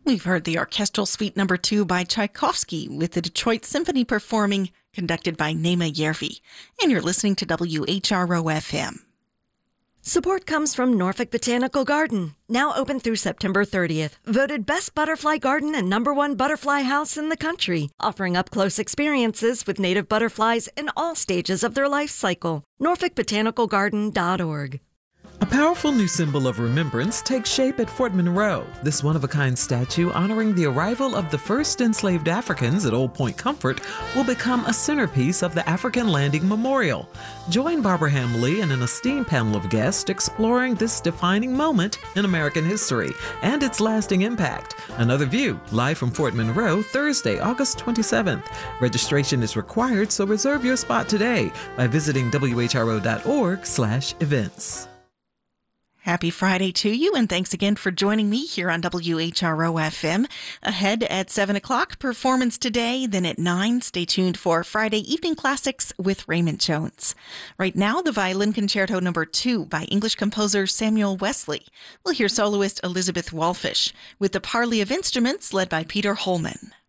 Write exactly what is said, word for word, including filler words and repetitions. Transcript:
We've heard the Orchestral Suite Number two by Tchaikovsky with the Detroit Symphony performing, conducted by Nema Yervi. And you're listening to W H R O F M. Support comes from Norfolk Botanical Garden, now open through September thirtieth. Voted best butterfly garden and number one butterfly house in the country, offering up-close experiences with native butterflies in all stages of their life cycle. norfolk botanical garden dot org. A powerful new symbol of remembrance takes shape at Fort Monroe. This one-of-a-kind statue honoring the arrival of the first enslaved Africans at Old Point Comfort will become a centerpiece of the African Landing Memorial. Join Barbara Hamley and an esteemed panel of guests exploring this defining moment in American history and its lasting impact. Another View, live from Fort Monroe, Thursday, August twenty-seventh. Registration is required, so reserve your spot today by visiting W H R O dot org slash events. Happy Friday to you, and thanks again for joining me here on W H R O F M. Ahead at seven o'clock, Performance Today. Then at nine, stay tuned for Friday Evening Classics with Raymond Jones. Right now, the Violin Concerto Number two by English composer Samuel Wesley. We'll hear soloist Elizabeth Walfish with the Parley of Instruments led by Peter Holman.